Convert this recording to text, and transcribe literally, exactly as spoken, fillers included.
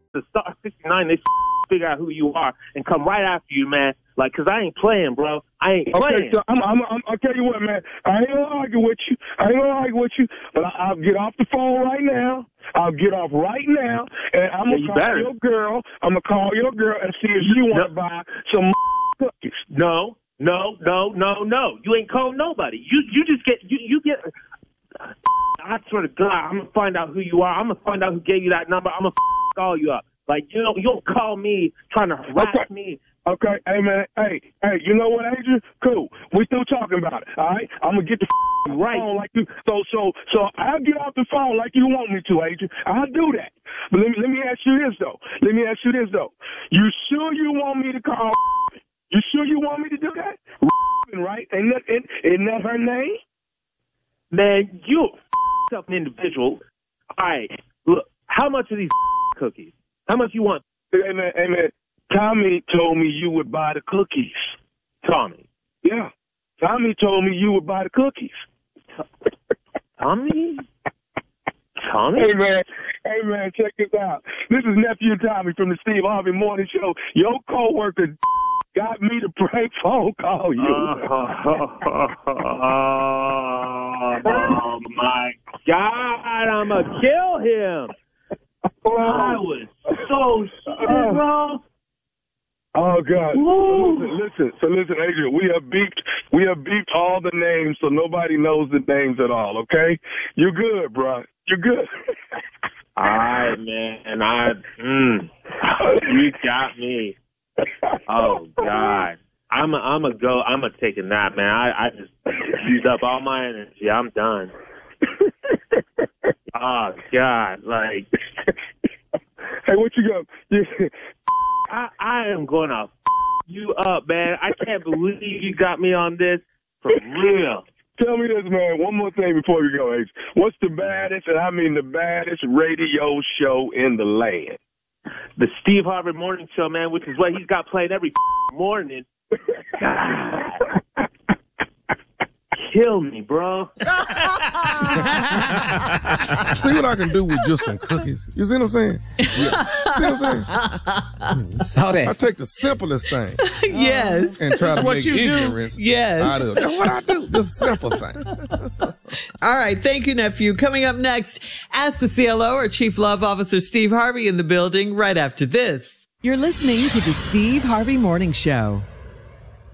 the Star sixty-nine, they figure out who you are and come right after you, man. Like, cause I ain't playing, bro. I ain't playing. Okay, so I'm, I'm, I'm, I'll tell you what, man. I ain't gonna argue with you. I ain't gonna argue with you, but I, I'll get off the phone right now. I'll get off right now, and I'm gonna yeah, you call better. your girl. I'm gonna call your girl and see if she want to no. buy some cookies. No, no, no, no, no. You ain't called nobody. You, you just get, you, you get. I swear to God, I'm gonna find out who you are. I'm gonna find out who gave you that number. I'm gonna call you up. Like, you know, you don't call me trying to harass okay. me. Okay, hey, man, hey, hey, you know what, Adrian? Cool. We still talking about it, all right? I'm going to get the right. phone like you. So, so, so I'll get off the phone like you want me to, Adrian. I'll do that. But let me, let me ask you this, though. Let me ask you this, though. You sure you want me to call? You sure you want me to do that? Right? Ain't that, ain't, isn't that her name? Man, you yourself an individual. All right, look, how much are these cookies? How much you want? Hey, man, hey, man. Tommy told me you would buy the cookies. Tommy? Yeah. Tommy told me you would buy the cookies. Tommy? Tommy? Hey, man. Hey, man, check this out. This is Nephew Tommy from the Steve Harvey Morning Show. Your coworker got me to prank phone call you. Oh, my God. I'm going to kill him. I was so scared, bro. Oh, God. So listen, listen, so listen, Adrian, we have beeped, we have beeped all the names so nobody knows the names at all, okay? You're good, bro. You're good. All right, man. I, mm, you got me. Oh, God. I'm a, I'm a go. I'm a take a nap, man. I, I just used up all my energy. I'm done. Oh, God. Like, hey, what you got? I, I am going to f you up, man. I can't believe you got me on this for real. Tell me this, man. One more thing before we go, H. What's the baddest, and I mean the baddest radio show in the land? The Steve Harvey Morning Show, man, which is what he's got playing every morning. God. Kill me, bro. See what I can do with just some cookies. You see what I'm saying? Yeah. See what I'm saying? Saw that. I take the simplest thing. Yes. And try to what make you ignorance do. Yes. out of it. That's what I do. Just simple thing. All right. Thank you, nephew. Coming up next, Ask the C L O, our Chief Love Officer Steve Harvey in the building right after this. You're listening to the Steve Harvey Morning Show.